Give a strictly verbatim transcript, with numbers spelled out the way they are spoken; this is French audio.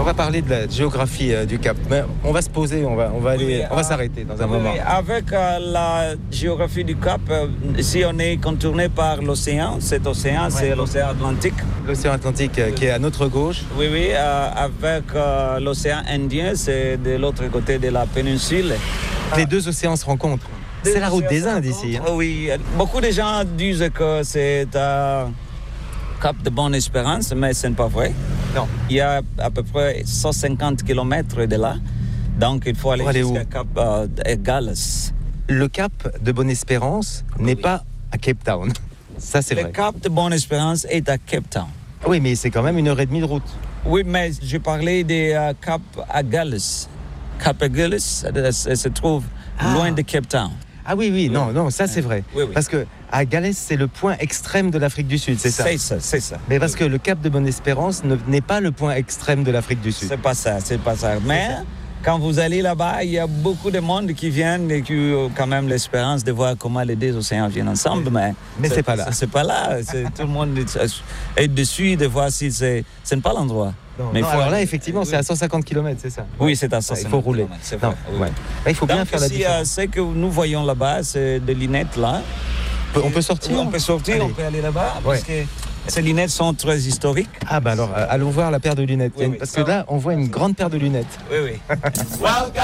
va parler de la géographie euh, du Cap. Mais on va se poser, on va, on va aller, Oui, on va euh, s'arrêter dans un Oui, moment. oui, avec euh, la géographie du Cap, euh, ici on est contourné par l'océan. Cet océan, c'est l'océan Atlantique. L'océan Atlantique euh, qui est à notre gauche. Oui, oui, euh, avec euh, l'océan Indien, c'est de l'autre côté de la péninsule. Les deux océans se rencontrent. C'est la route des Indes ici. Hein. Oui, beaucoup de gens disent que c'est un Cap de Bonne-Espérance, mais ce n'est pas vrai. Non. Il y a à peu près cent cinquante kilomètres de là, donc il faut aller, aller jusqu'à où? Cap euh, Galles. Le Cap de Bonne-Espérance n'est Oui. pas à Cape Town. Ça, c'est Le vrai. Cap de Bonne-Espérance est à Cape Town. Oui, mais c'est quand même une heure et demie de route. Oui, mais je parlais des euh, Cap à Galles. Cap à Galles euh, se trouve Ah. loin de Cape Town. Ah oui, oui, non, non, ça c'est vrai. Oui, oui. Parce que à Galles, c'est le point extrême de l'Afrique du Sud, c'est ça. C'est ça, c'est ça. Mais parce que le Cap de Bonne-Espérance ne- n'est pas le point extrême de l'Afrique du Sud. C'est pas ça, c'est pas ça. Mais quand vous allez là-bas, il y a beaucoup de monde qui viennent et qui ont quand même l'espérance de voir comment les deux océans viennent ensemble. Mais, Mais c'est pas là. C'est pas là. C'est, tout le monde est, est dessus de voir si c'est, ce n'est pas l'endroit. Non, Mais non, il faut alors là, aller- effectivement, oui. c'est à cent cinquante kilomètres, c'est ça. Oui, c'est à ça. Il faut rouler. C'est Non, vrai. oui. ouais. Là, il faut bien Donc, faire la si, euh, différence. ce que nous voyons là-bas, c'est des lunettes là. On peut- on peut sortir On peut sortir, Allez. on peut aller là-bas. Ouais. Parce que ces lunettes sont très historiques. Ah bah alors, euh, allons voir la paire de lunettes. Oui, oui, Parce ça que va. là, on voit une grande paire de lunettes. Oui, oui.